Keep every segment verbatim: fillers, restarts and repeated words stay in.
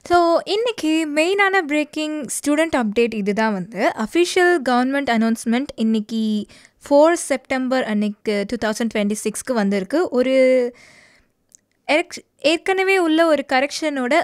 So இன்னைக்கு மெயினான braking student update இதுதான் வந்து அஃபிஷியல் கவர்மெண்ட் அனௌன்ஸ்மெண்ட் இன்னைக்கு ஃபோர் செப்டம்பர் அன்னைக்கு டூ தௌசண்ட் டுவெண்ட்டி சிக்ஸ்க்கு வந்திருக்கு. ஒரு எரக்ஷ் ஏற்கனவே உள்ள ஒரு கரெக்ஷனோட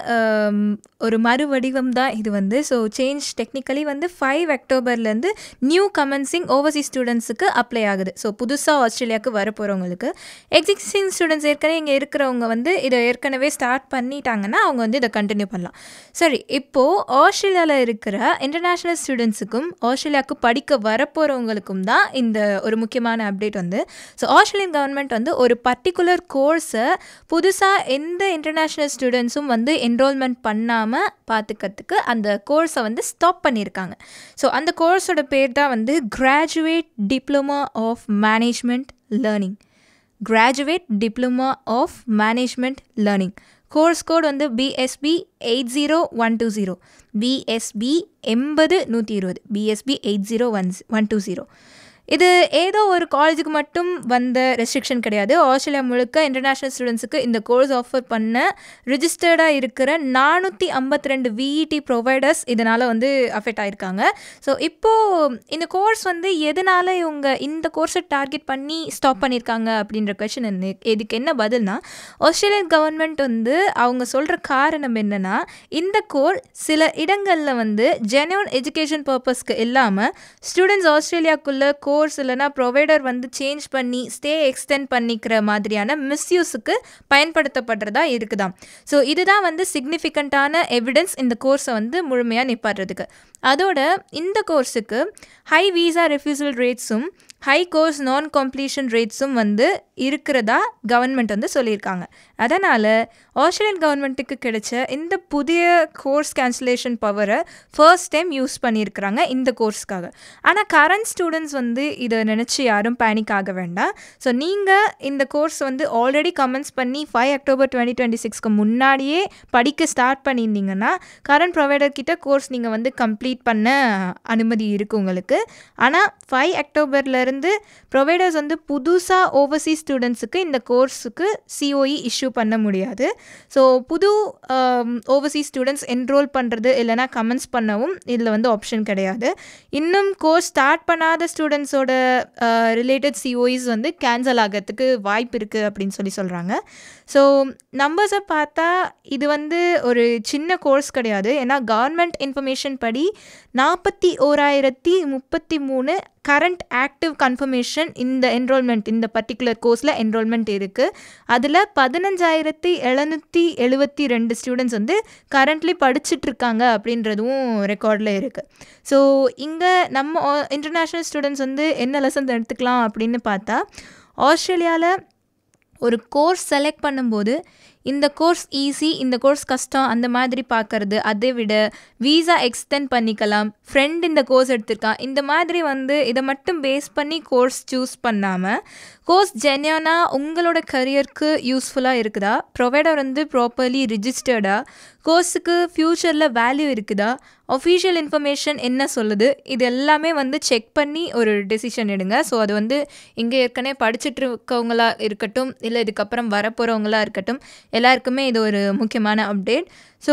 ஒரு மறு வடிவம் தான் இது வந்து. ஸோ சேஞ்ச் டெக்னிக்கலி வந்து ஃபைவ் அக்டோபர்லேருந்து நியூ கமன்சிங் ஓவர்சீஸ் ஸ்டூடெண்ட்ஸுக்கு அப்ளை ஆகுது. ஸோ புதுசாக ஆஸ்திரேலியாவுக்கு வரப்போகிறவங்களுக்கு எக்ஸிஸ்டிங் ஸ்டூடெண்ட்ஸ் ஏற்கனவே இங்கே இருக்கிறவங்க வந்து இதை ஏற்கனவே ஸ்டார்ட் பண்ணிட்டாங்கன்னா அவங்க வந்து இதை கண்டினியூ பண்ணலாம். சரி, இப்போது ஆஸ்திரேலியாவில் இருக்கிற இன்டர்நேஷ்னல் ஸ்டூடெண்ட்ஸுக்கும் ஆஸ்திரேலியாவுக்கு படிக்க வரப்போகிறவங்களுக்கும் தான் இந்த ஒரு முக்கியமான அப்டேட் வந்து. ஸோ ஆஸ்திரேலியன் கவர்மெண்ட் வந்து ஒரு பர்டிகுலர் கோர்ஸை புதுசாக எந்த எந்த இன்டர்நேஷ்னல் ஸ்டூடெண்ட்ஸும் வந்து என்ரோல்மெண்ட் பண்ணாமல் பார்த்துக்கிறதுக்கு அந்த கோர்ஸை வந்து ஸ்டாப் பண்ணியிருக்காங்க. ஸோ அந்த கோர்ஸோட பேர் தான் வந்து graduate diploma of management learning. Graduate diploma of management learning. Course code வந்து BSP eight zero one two zero BSP எண்பது நூற்றி இருபது BSP eight zero one one two zero. இது ஏதோ ஒரு காலேஜுக்கு மட்டும் வந்த ரெஸ்ட்ரிக்ஷன் கிடையாது. ஆஸ்திரேலியா முழுக்க இன்டர்நேஷ்னல் ஸ்டூடெண்ட்ஸுக்கு இந்த கோர்ஸ் ஆஃபர் பண்ண ரிஜிஸ்டர்டாக இருக்கிற நானூற்றி ஐம்பத்தி ரெண்டு விஇடி ப்ரொவைடர்ஸ் இதனால் வந்து அஃபெக்ட் ஆகிருக்காங்க. ஸோ இப்போது இந்த கோர்ஸ் வந்து எதனால் இவங்க இந்த கோர்ஸை டார்கெட் பண்ணி ஸ்டாப் பண்ணியிருக்காங்க அப்படின்ற கொஷின் என்ன, இதுக்கு என்ன பதில்னா, ஆஸ்திரேலியன் கவர்மெண்ட் வந்து அவங்க சொல்கிற காரணம் என்னென்னா, இந்த கோர்ஸ் சில இடங்களில் வந்து ஜென்யூன் எஜுகேஷன் பர்பஸ்க்கு இல்லாமல் ஸ்டூடெண்ட்ஸ் ஆஸ்திரேலியாவுக்குள்ளே கோர்ஸ் இல்லைனா ப்ரொவைடர் வந்து சேஞ்ச் பண்ணி ஸ்டே எக்ஸ்டெண்ட் பண்ணிக்கிற மாதிரியான மிஸ்யூஸுக்கு பயன்படுத்தப்படுறதா இருக்குதாம். ஸோ இதுதான் வந்து சிக்னிஃபிகண்ட்டான எவிடன்ஸ் இந்த கோர்ஸை வந்து முழுமையாக நிப்பாட்டுறதுக்கு. அதோட இந்த கோர்ஸுக்கு high visa refusal ரேட்ஸும் high course நான் கம்ப்ளீஷன் ரேட்ஸும் வந்து இருக்கிறதா கவர்மெண்ட் வந்து சொல்லியிருக்காங்க. அதனால் ஆஸ்திரேலியன் கவர்மெண்ட்டுக்கு கிடைச்ச இந்த புதிய கோர்ஸ் கேன்சலேஷன் பவரை ஃபர்ஸ்ட் டைம் யூஸ் பண்ணியிருக்கிறாங்க இந்த கோர்ஸ்க்காக. ஆனால் கரண்ட் ஸ்டூடெண்ட்ஸ் வந்து இதை நினச்சி யாரும் பேனிக் ஆக வேண்டாம். ஸோ நீங்கள் இந்த கோர்ஸ் வந்து ஆல்ரெடி கமெண்ட்ஸ் பண்ணி ஃபைவ் அக்டோபர் டுவெண்ட்டி டுவெண்ட்டி சிக்ஸ்க்கு முன்னாடியே படிக்க ஸ்டார்ட் பண்ணியிருந்தீங்கன்னா கரண்ட் ப்ரொவைடர் கிட்ட கோர்ஸ் நீங்கள் வந்து கம்ப்ளீட் பண்ண அனுமதி இருக்குது உங்களுக்கு. ஆனால் ஃபைவ் அக்டோபரில் இருந்து ப்ரொவைடர்ஸ் வந்து புதுசாக ஓவர்சீஸ் ஸ்டூடெண்ட்ஸுக்கு இந்த கோர்ஸுக்கு சிஓஇ இஷ்யூ பண்ண முடியாது. ஸோ புது ஓவர்சீஸ் ஸ்டூடெண்ட்ஸ் என்ரோல் பண்ணுறது இல்லைனா கமெண்ட்ஸ் பண்ணவும் இதில் வந்து ஆப்ஷன் கிடையாது. இன்னும் கோர்ஸ் ஸ்டார்ட் பண்ணாத ஸ்டூடெண்ட்ஸோட ரிலேட்டட் சிஓஇஸ் வந்து கேன்சல் ஆகிறதுக்கு வாய்ப்பு இருக்குது அப்படின்னு சொல்லி சொல்கிறாங்க. ஸோ நம்பர்ஸை பார்த்தா இது வந்து ஒரு சின்ன கோர்ஸ் கிடையாது. ஏன்னா கவர்மெண்ட் இன்ஃபர்மேஷன் படி நாற்பத்தி ஓராயிரத்தி முப்பத்தி மூணு கரண்ட் ஆக்டிவ் கன்ஃபர்மேஷன் இந்த என்ரோல்மெண்ட் இந்த பர்டிகுலர் கோர்ஸில் என்ரோல்மெண்ட் இருக்குது. அதில் பதினஞ்சாயிரத்தி எழுநூற்றி எழுபத்தி ரெண்டு ஸ்டூடெண்ட்ஸ் வந்து கரண்ட்லி படிச்சுட்ருக்காங்க அப்படின்றதும் ரெக்கார்டில் இருக்குது. ஸோ இங்கே நம்ம இன்டர்நேஷ்னல் ஸ்டூடெண்ட்ஸ் வந்து என்ன லெசன் எடுத்துக்கலாம் அப்படின்னு பார்த்தா, ஆஸ்திரேலியாவில் ஒரு கோர்ஸ் செலக்ட் பண்ணும்போது இந்த கோர்ஸ் ஈஸி, இந்த கோர்ஸ் கஷ்டம் அந்த மாதிரி பார்க்குறது, அதை விட வீசா எக்ஸ்டெண்ட் பண்ணிக்கலாம், ஃப்ரெண்ட் இந்த கோர்ஸ் எடுத்திருக்கான், இந்த மாதிரி வந்து இதை மட்டும் பேஸ் பண்ணி கோர்ஸ் சூஸ் பண்ணாமல் கோர்ஸ் ஜென்யூனாக உங்களோட கரியருக்கு யூஸ்ஃபுல்லாக இருக்குதா, ப்ரொவைடர் வந்து ப்ராப்பர்லி ரிஜிஸ்டர்டாக, கோர்ஸுக்கு ஃப்யூச்சரில் வேல்யூ இருக்குதா, அஃபீஷியல் இன்ஃபர்மேஷன் என்ன சொல்லுது, இது எல்லாமே வந்து செக் பண்ணி ஒரு டெசிஷன் எடுங்க. ஸோ அது வந்து இங்கே ஏற்கனவே படிச்சுட்டு இருக்கவங்களா இருக்கட்டும் இல்லை இதுக்கப்புறம் வரப்போகிறவங்களா இருக்கட்டும், எல்லாருக்குமே இது ஒரு முக்கியமான update. So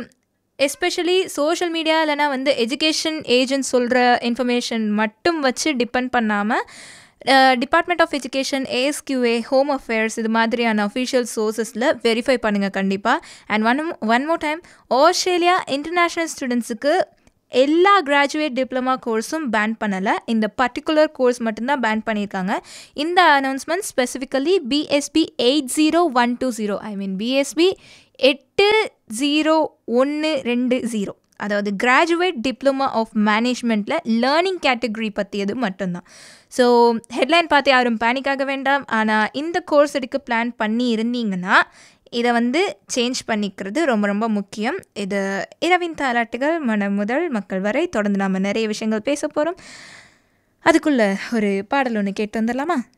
especially social media இல்லைனா வந்து எஜுகேஷன் ஏஜென்ட் சொல்கிற இன்ஃபர்மேஷன் மட்டும் வச்சு டிபெண்ட் பண்ணாமல் department of education, ஏஎஸ்கியூஏ, home affairs இது மாதிரியான அஃபிஷியல் சோர்ஸஸில் வெரிஃபை பண்ணுங்கள் கண்டிப்பாக. And one one more time, Australia international ஸ்டூடெண்ட்ஸுக்கு எல்லா கிராஜுவேட் டிப்ளமா கோர்ஸும் பேன் பண்ணலை, இந்த பர்டிகுலர் கோர்ஸ் மட்டும்தான் பேன் பண்ணியிருக்காங்க. இந்த announcement specifically BSP eight zero one two zero I mean BSP எட்டு ஜீரோ ஒன்று ரெண்டு ஜீரோ அதாவது graduate diploma of மேனேஜ்மெண்ட்டில் learning category பற்றியது மட்டும்தான். ஸோ ஹெட்லைன் பார்த்து யாரும் பேனிக் ஆக வேண்டாம். ஆனால் இந்த கோர்ஸ் எடுக்க பிளான் பண்ணி இருந்தீங்கன்னா இதை வந்து சேஞ்ச் பண்ணிக்கிறது ரொம்ப ரொம்ப முக்கியம். இது இரவின் தாலாட்டுகள் மனம் முதல் மக்கள் வரை தொடர்ந்து நாம் நிறைய விஷயங்கள் பேச போகிறோம். அதுக்குள்ளே ஒரு பாடல் ஒன்று கேட்டு வந்துடலாமா?